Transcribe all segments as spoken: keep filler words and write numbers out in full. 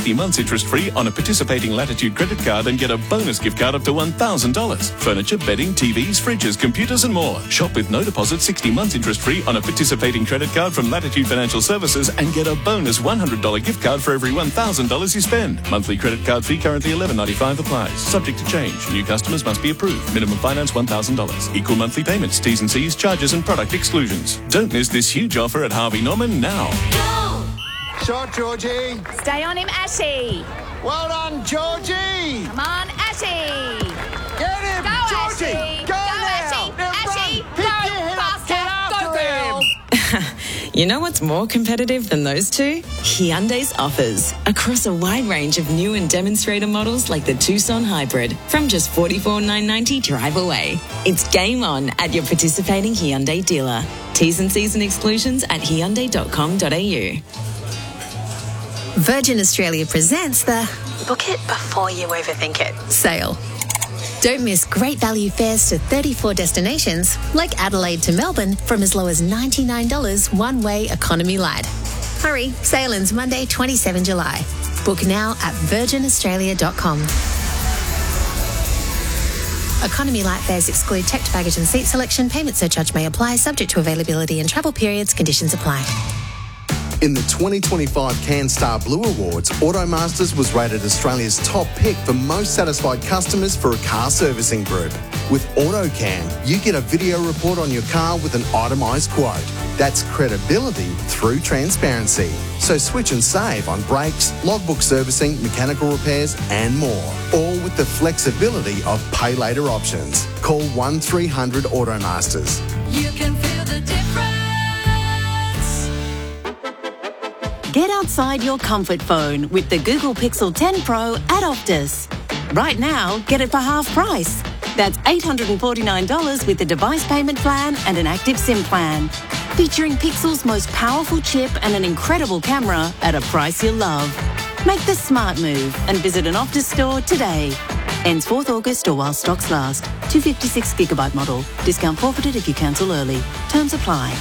sixty months interest-free on a participating Latitude credit card and get a bonus gift card up to one thousand dollars. Furniture, bedding, T Vs, fridges, computers and more. Shop with no deposit, sixty months interest-free on a participating credit card from Latitude Financial Services and get a bonus one hundred dollars gift card for every one thousand dollars you spend. Monthly credit card fee currently eleven ninety-five applies. Subject to change. New customers must be approved. Minimum finance one thousand dollars. Equal monthly payments, T's and C's, charges and product exclusions. Don't miss this huge offer at Harvey Norman now. Go! Shot, Georgie. Stay on him, Ashy. Well done, Georgie. Come on, Ashy. Get him, Go, Georgie. Ashy. Go, Go, now. Ashy. Now Ashy, run. go. Pick your head up. Get Faster. after Go, girl. him. You know what's more competitive than those two? Hyundai's offers. Across a wide range of new and demonstrator models like the Tucson Hybrid from just forty-four thousand nine hundred ninety drive away. It's game on at your participating Hyundai dealer. T's and C's and exclusions at hyundai dot com dot a u. Virgin Australia presents the Book It Before You Overthink It sale. Don't miss great value fares to thirty-four destinations like Adelaide to Melbourne from as low as ninety-nine dollars one-way economy light. Hurry, sale ends Monday, the twenty-seventh of July. Book now at virgin australia dot com. Economy light fares exclude checked baggage and seat selection. Payment surcharge may apply, subject to availability and travel periods. Conditions apply. In the twenty twenty-five CanStar Blue Awards, Automasters was rated Australia's top pick for most satisfied customers for a car servicing group. With AutoCan, you get a video report on your car with an itemised quote. That's credibility through transparency. So switch and save on brakes, logbook servicing, mechanical repairs and more. All with the flexibility of pay later options. Call one three hundred Automasters. You can feel the difference. Get outside your comfort phone with the Google Pixel ten Pro at Optus. Right now, get it for half price. That's eight hundred forty-nine dollars with the device payment plan and an active SIM plan. Featuring Pixel's most powerful chip and an incredible camera at a price you'll love. Make the smart move and visit an Optus store today. Ends fourth of August or while stocks last. two fifty-six gigabyte model. Discount forfeited if you cancel early. Terms apply.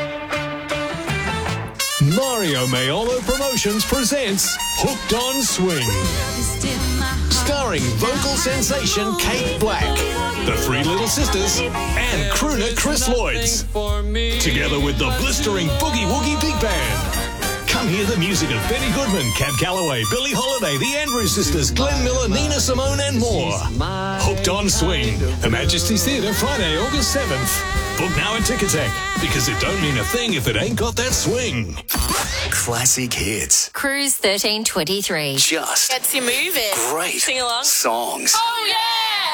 Mario Maiolo Promotions presents Hooked on Swing. Starring vocal sensation Kate Black, the Three Little Sisters, and crooner Chris Lloyds. Together with the blistering Boogie Woogie Big Band. Come hear the music of Benny Goodman, Cab Calloway, Billie Holiday, the Andrews Sisters, Glenn Miller, Nina Simone and more. Hooked on Swing. Her Majesty's Theatre, Friday, August seventh. Book now at Ticketek, because it don't mean a thing if it ain't got that swing. Classic hits. Cruise thirteen twenty-three. Just Gets you moving. great Sing along. songs. Oh, yeah!